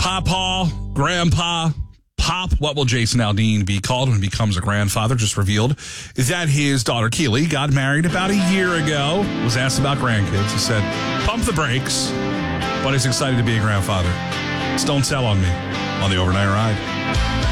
Papa, Grandpa, Pop. What will Jason Aldean be called when he becomes a grandfather? Just revealed that his daughter Keely got married about a year ago. Was asked about grandkids. He said, pump the brakes, but he's excited to be a grandfather. Just don't tell on me on the Overnight Ride.